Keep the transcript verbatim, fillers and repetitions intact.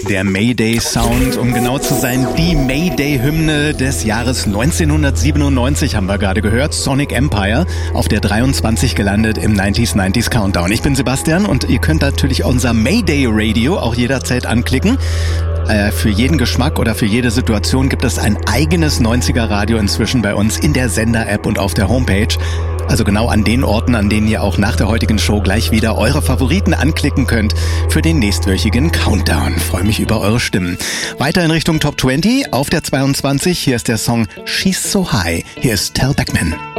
Der Mayday-Sound, um genau zu sein, die Mayday-Hymne des Jahres neunzehnhundertsiebenundneunzig haben wir gerade gehört. Sonic Empire, auf der dreiundzwanzig gelandet im neunziger neunziger Countdown. Ich bin Sebastian und ihr könnt natürlich unser Mayday-Radio auch jederzeit anklicken. Äh, für jeden Geschmack oder für jede Situation gibt es ein eigenes neunziger-Radio inzwischen bei uns in der Sender-App und auf der Homepage. Also genau an den Orten, an denen ihr auch nach der heutigen Show gleich wieder eure Favoriten anklicken könnt für den nächstwöchigen Countdown. Ich freue mich über eure Stimmen. Weiter in Richtung Top zwanzig auf der zweiundzwanzig. Hier ist der Song She's So High. Hier ist Tal Beckman.